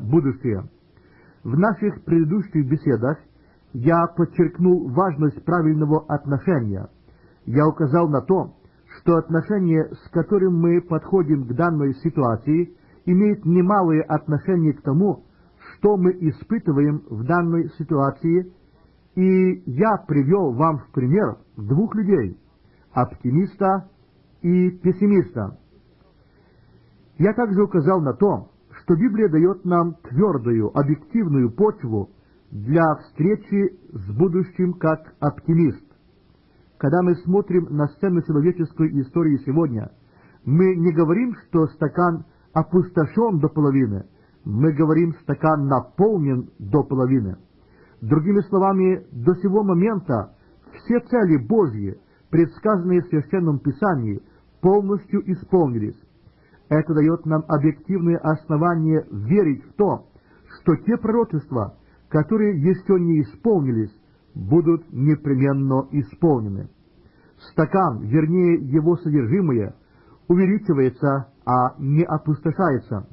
будущее. В наших предыдущих беседах я подчеркнул важность правильного отношения. Я указал на то, что отношение, с которым мы подходим к данной ситуации, имеет немалое отношение к тому, что мы испытываем в данной ситуации, и я привел вам в пример двух людей – оптимиста и пессимиста. Я также указал на то, что Библия дает нам твердую, объективную почву для встречи с будущим как оптимист. Когда мы смотрим на сцену человеческой истории сегодня, мы не говорим, что стакан опустошен до половины, мы говорим, стакан наполнен до половины. Другими словами, до сего момента все цели Божьи, предсказанные в Священном Писании, полностью исполнились. Это дает нам объективное основание верить в то, что те пророчества, которые еще не исполнились, будут непременно исполнены. Стакан, вернее его содержимое, увеличивается, а не опустошается.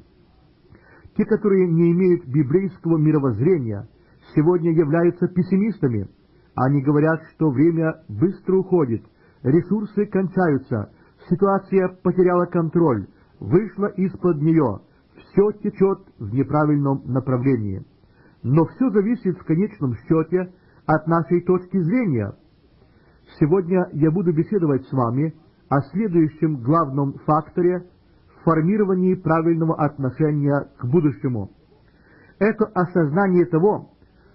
Те, которые не имеют библейского мировоззрения, сегодня являются пессимистами. Они говорят, что время быстро уходит, ресурсы кончаются, ситуация потеряла контроль, вышла из-под нее, все течет в неправильном направлении. Но все зависит в конечном счете от нашей точки зрения. Сегодня я буду беседовать с вами о следующем главном факторе в формировании правильного отношения к будущему. Это осознание того,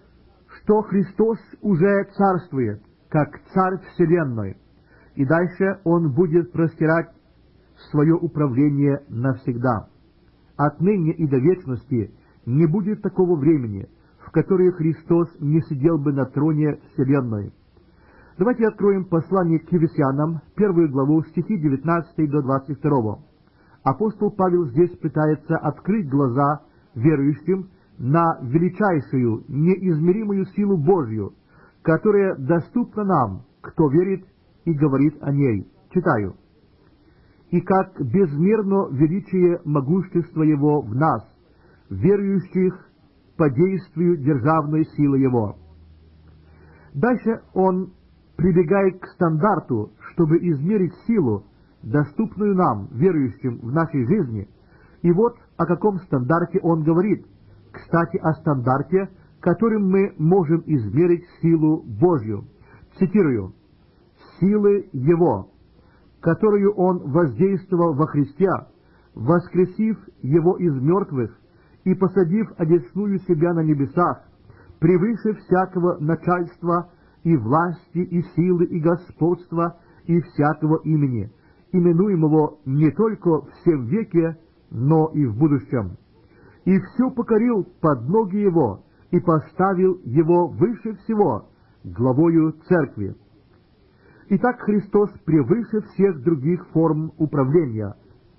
что Христос уже царствует, как Царь Вселенной, и дальше Он будет простирать свое управление навсегда. Отныне и до вечности не будет такого времени, в которое Христос не сидел бы на троне Вселенной. Давайте откроем послание к Ефесянам, 1 главу, стихи 19 до 22. Апостол Павел здесь пытается открыть глаза верующим на величайшую, неизмеримую силу Божью, которая доступна нам, кто верит и говорит о ней. Читаю. «И как безмерно величие могущества Его в нас, верующих по действию державной силы Его». Дальше он прибегает к стандарту, чтобы измерить силу, доступную нам, верующим в нашей жизни. И вот о каком стандарте он говорит. Кстати, о стандарте, которым мы можем измерить силу Божью. Цитирую. «Силы Его, которую Он воздействовал во Христе, воскресив Его из мертвых и посадив одесную себя на небесах, превыше всякого начальства и власти, и силы, и господства, и всякого имени, именуемого не только в сем веке, но и в будущем. И все покорил под ноги Его, и поставил Его выше всего, главою Церкви». Итак, Христос превыше всех других форм управления,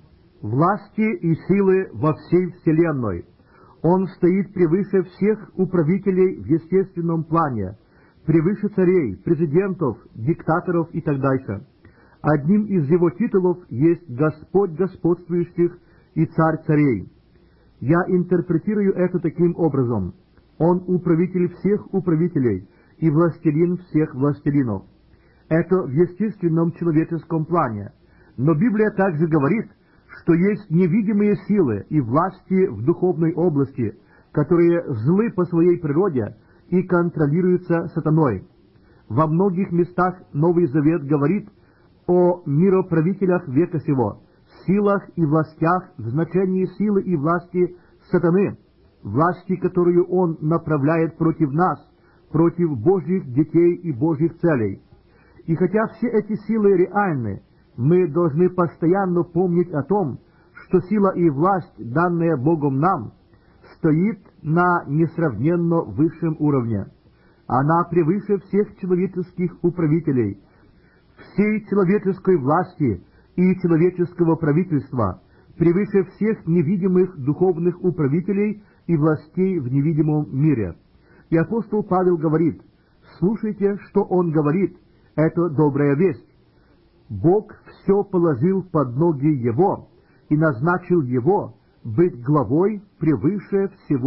власти и силы во всей Вселенной. Он стоит превыше всех управителей в естественном плане, превыше царей, президентов, диктаторов и так дальше. Одним из его титулов есть Господь господствующих и Царь царей. Я интерпретирую это таким образом. Он управитель всех управителей и властелин всех властелинов. Это в естественном человеческом плане. Но Библия также говорит, что есть невидимые силы и власти в духовной области, которые злы по своей природе и контролируются сатаной. Во многих местах Новый Завет говорит о мироправителях века сего, силах и властях в значении силы и власти сатаны, власти, которую он направляет против нас, против Божьих детей и Божьих целей. И хотя все эти силы реальны, мы должны постоянно помнить о том, что сила и власть, данная Богом нам, стоит на несравненно высшем уровне. Она превыше всех человеческих управителей, всей человеческой власти и человеческого правительства, превыше всех невидимых духовных управителей и властей в невидимом мире. И апостол Павел говорит, слушайте, что он говорит, это добрая весть. Бог все положил под ноги Его и назначил Его быть главой превыше всего